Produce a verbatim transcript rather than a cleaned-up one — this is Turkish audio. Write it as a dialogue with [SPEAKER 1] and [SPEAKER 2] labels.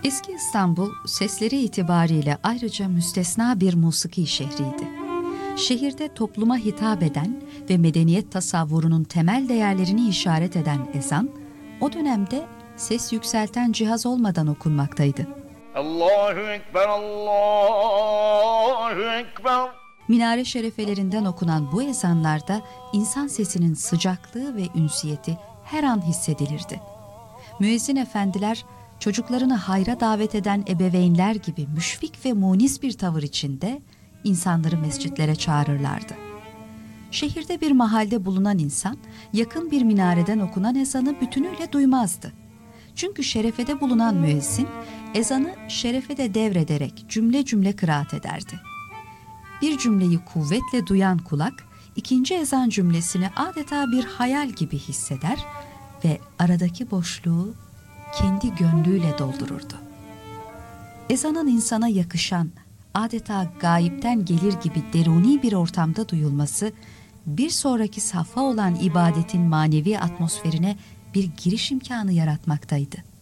[SPEAKER 1] Eski İstanbul, sesleri itibariyle ayrıca müstesna bir musiki şehriydi. Şehirde topluma hitap eden ve medeniyet tasavvurunun temel değerlerini işaret eden ezan, o dönemde ses yükselten cihaz olmadan okunmaktaydı.
[SPEAKER 2] Allahu Ekber, Allahu Ekber.
[SPEAKER 1] Minare şerefelerinden okunan bu ezanlarda insan sesinin sıcaklığı ve ünsiyeti her an hissedilirdi. Müezzin efendiler, çocuklarını hayra davet eden ebeveynler gibi müşfik ve munis bir tavır içinde insanları mescitlere çağırırlardı. Şehirde bir mahalde bulunan insan, yakın bir minareden okunan ezanı bütünüyle duymazdı. Çünkü şerefede bulunan müezzin, ezanı şerefede devrederek cümle cümle kıraat ederdi. Bir cümleyi kuvvetle duyan kulak, ikinci ezan cümlesini adeta bir hayal gibi hisseder ve aradaki boşluğu kendi gönlüyle doldururdu. Ezanın insana yakışan, adeta gayipten gelir gibi deruni bir ortamda duyulması, bir sonraki safha olan ibadetin manevi atmosferine bir giriş imkanı yaratmaktaydı.